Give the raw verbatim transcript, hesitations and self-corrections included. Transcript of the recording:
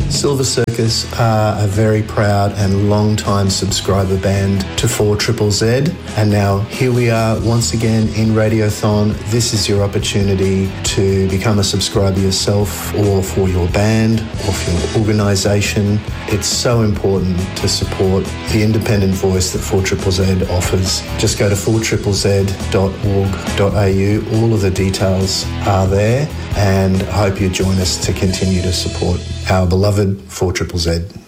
Silver Circus are a very proud and long-time subscriber band to four Triple Z, and now here we are once again in Radiothon. This is your opportunity to become a subscriber yourself, or for your band, or for your organisation. It's so important to support the independent voice that four Triple Z offers. Just go to four triple z dot org dot a u. All of the details are there, and I hope you join us to continue to support our beloved four Triple Z.